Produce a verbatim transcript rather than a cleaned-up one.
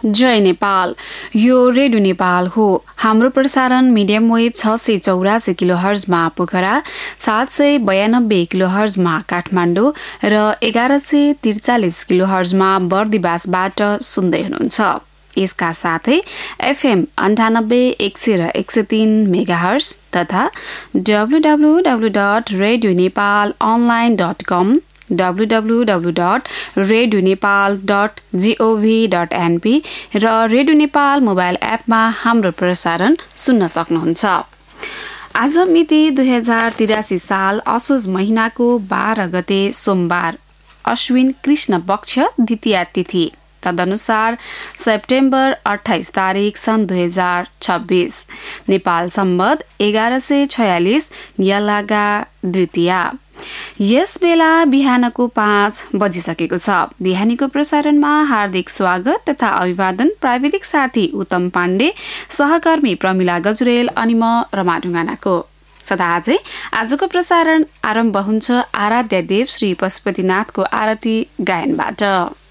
जय नेपाल। यो रेडियो नेपाल हो। हाम्रो प्रसारण मिडियम वेभ छ सय चौरासी किलो हर्जमा पोखरा, सात सय बयानब्बे किलो हर्जमा काठमाडौँ र एघार सय त्रिचालिस किलो हर्जमा बर्दिवासबाट सुन्दै हुनुहुन्छ। यसका साथै एफएम अन्ठानब्बे एक सय र एक सय तीन मेगा हर्ज तथा W W W dot radio Nepal online dot कम W W W dot radio Nepal dot gov dot NP र रेडियो नेपाल मोबाइल एपमा हाम्रो प्रसारण सुन्न सक्नुहुन्छ। आज मिति दुई हजार तिरासी साल असोज महिनाको बाह्र गते सोमबार, अश्विन कृष्ण पक्ष द्वितीया तिथि, तदनुसार सेप्टेम्बर अठाइस तारिक सन् दुई हजार छब्बीस, नेपाल सम्बत एघार सय छयालिस यलागा द्वितीया। यस बेला बिहानको पाँच बजिसकेको छ। बिहानीको प्रसारणमा हार्दिक स्वागत तथा अभिवादन प्राविधिक साथी उत्तम पाण्डे, सहकर्मी प्रमिला गजुरेल अनि म रमा ढुङ्गानाको। सदाझै आजको प्रसारण आरम्भ हुन्छ आराध्य देव श्री पशुपतिनाथको आरती गायनबाट।